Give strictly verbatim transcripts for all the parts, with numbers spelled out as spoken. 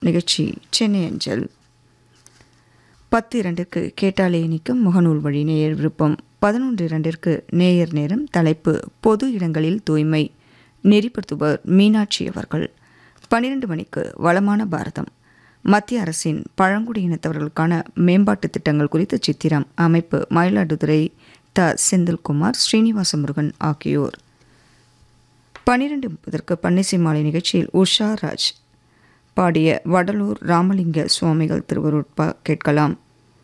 நிகழ்ச்சி சென்னை அஞ்சல். பத்து இரண்டிற்கு கேட்டாலே இனிக்கும் முகநூல் வழி நேயர் விருப்பம். பதினொன்று இரண்டிற்கு நேயர் நேரம். தலைப்பு பொது இடங்களில் தூய்மை. நெறிப்படுத்துபவர் மீனாட்சி அவர்கள். பன்னிரண்டு மணிக்கு வளமான பாரதம். மத்திய அரசின் பழங்குடியினத்தவர்களுக்கான மேம்பாட்டு திட்டங்கள் குறித்த சித்திரம். அமைப்பு மயிலாடுதுறை த செந்தில்குமார், ஸ்ரீனிவாச முருகன் ஆகியோர். பன்னிரண்டு முப்பதற்கு பன்னிசை மாலை நிகழ்ச்சியில் உஷா ராஜ் பாடிய வடலூர் ராமலிங்க சுவாமிகள் திருவருட்பா கேட்கலாம்.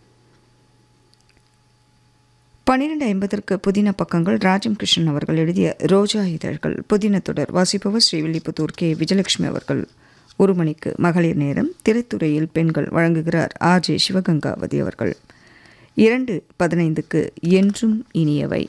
பன்னிரண்டு ஐம்பதற்கு புதின பக்கங்கள். ராஜம் கிருஷ்ணன் அவர்கள் எழுதிய ரோஜா இதழ்கள் புதின தொடர். வாசிப்பவர் ஸ்ரீவில்லிபுத்தூர் கே விஜயலட்சுமி அவர்கள். ஒரு மணிக்கு மகளிர் நேரம். திரைத்துறையில் பெண்கள் வழங்குகிறார் ஆர் ஜே சிவகங்காவதி அவர்கள். இரண்டு பதினைந்துக்கு என்றும் இனியவை.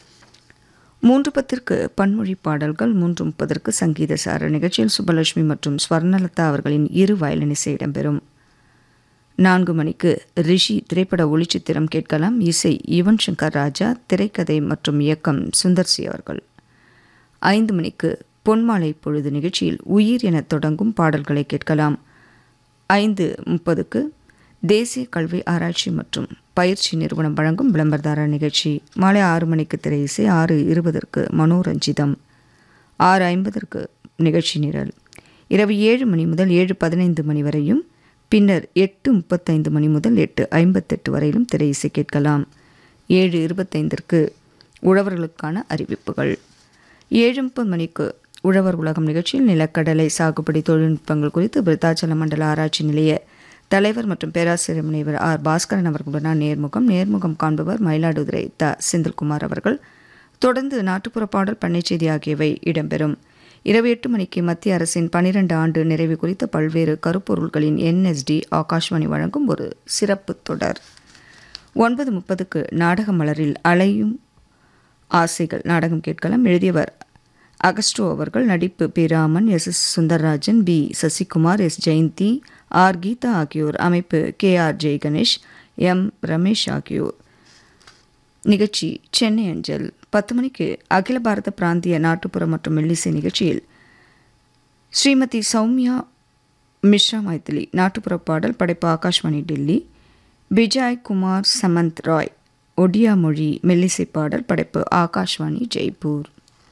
மூன்று பத்திற்கு பன்மொழி பாடல்கள். மூன்று முப்பதற்கு சங்கீத சார நிகழ்ச்சியில் சுப்பலட்சுமி மற்றும் ஸ்வர்ணலதா அவர்களின் இரு வயலினிசை இடம்பெறும். நான்கு மணிக்கு ரிஷி திரைப்பட ஒளிச்சித்திரம் கேட்கலாம். இசை யுவன் சங்கர் ராஜா, திரைக்கதை மற்றும் இயக்கம் சுந்தர்சி அவர்கள். ஐந்து மணிக்கு பொன்மாலை பொழுது நிகழ்ச்சியில் உயிர் என தொடங்கும் பாடல்களை கேட்கலாம். ஐந்து முப்பதுக்கு தேசிய கல்வி ஆராய்ச்சி மற்றும் பயிற்சி நிறுவனம் வழங்கும் விளம்பரதார நிகழ்ச்சி. மாலை ஆறு மணிக்கு திரை இசை. ஆறு இருபதற்கு மனோரஞ்சிதம். ஆறு ஐம்பதற்கு நிகழ்ச்சி நிரல். இரவு ஏழு மணி முதல் ஏழு பதினைந்து மணி வரையும், பின்னர் எட்டு முப்பத்தைந்து மணி முதல் எட்டு ஐம்பத்தெட்டு வரையிலும் திரை இசை கேட்கலாம். ஏழு இருபத்தைந்திற்கு உழவர்களுக்கான அறிவிப்புகள். ஏழு முப்பது மணிக்கு உழவர் உலகம் நிகழ்ச்சியில் நிலக்கடலை சாகுபடி தொழில்நுட்பங்கள் குறித்து விருத்தாச்சல மண்டல ஆராய்ச்சி நிலைய தலைவர் மற்றும் பேராசிரியர் முனைவர் ஆர் பாஸ்கரன் அவர்களுடனான நேர்முகம். நேர்முகம் காண்பவர் மயிலாடுதுறை த செந்தில்குமார் அவர்கள். தொடர்ந்து நாட்டுப்புற பாடல், பண்ணை செய்தி ஆகியவை இடம்பெறும். இரவு எட்டு மணிக்கு மத்திய அரசின் பனிரெண்டு ஆண்டு நிறைவு குறித்த பல்வேறு கருப்பொருள்களின் என்எஸ்டி ஆகாஷ்வாணி வழங்கும் ஒரு சிறப்பு தொடர். ஒன்பது முப்பதுக்கு நாடக மலரில் அலையும் ஆசைகள் நாடகம் கேட்கலாம். எழுதியவர் அகஸ்டோ அவர்கள். நடிப்பு B Raman, S S Sundararajan, B Sasikumar, S Jayanthi, R Geetha ஆகியோர். அமைப்பு K R Jai Ganesh, M Ramesh ஆகியோர். நிகழ்ச்சி சென்னை அஞ்சல். பத்து மணிக்கு அகில பாரத பிராந்திய நாட்டுப்புற மற்றும் மெல்லிசை நிகழ்ச்சியில் ஸ்ரீமதி சௌமியா மிஸ்ரா மைத்திலி நாட்டுப்புற பாடல். படைப்பு ஆகாஷ்வாணி டெல்லி. விஜய் குமார் சமந்த் ராய் ஒடியா மொழி மெல்லிசை பாடல். படைப்பு ஆகாஷ்வாணி ஜெய்ப்பூர்.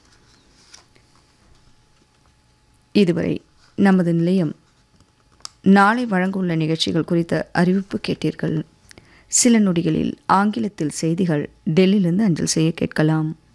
இதுவரை நமது நிலையம் நாளை வழங்கவுள்ள நிகழ்ச்சிகள் குறித்த அறிவிப்பு கேட்டீர்கள். சில நொடிகளில் ஆங்கிலத்தில் செய்திகள் டெல்லியிலிருந்து அஞ்சல் செய்ய கேட்கலாம்.